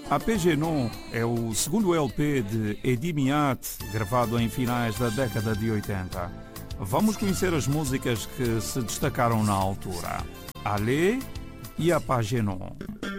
APG Non é o segundo LP de Edi Miat, gravado em finais da década de 80. Vamos conhecer as músicas que se destacaram na altura. Allez e APG Non.